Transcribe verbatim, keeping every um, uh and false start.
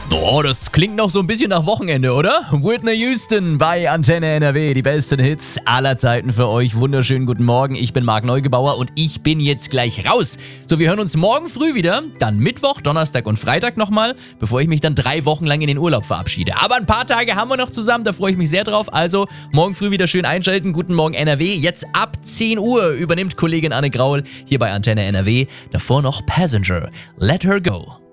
Oh, das klingt noch so ein bisschen nach Wochenende, oder? Whitney Houston bei Antenne N R W, die besten Hits aller Zeiten für euch. Wunderschönen guten Morgen, ich bin Marc Neugebauer und ich bin jetzt gleich raus. So, wir hören uns morgen früh wieder, dann Mittwoch, Donnerstag und Freitag nochmal, bevor ich mich dann drei Wochen lang in den Urlaub verabschiede. Aber ein paar Tage haben wir noch zusammen, da freue ich mich sehr drauf. Also, morgen früh wieder schön einschalten. Guten Morgen N R W. Jetzt ab zehn Uhr übernimmt Kollegin Anne Graul hier bei Antenne N R W. Davor noch Passenger. Let her go.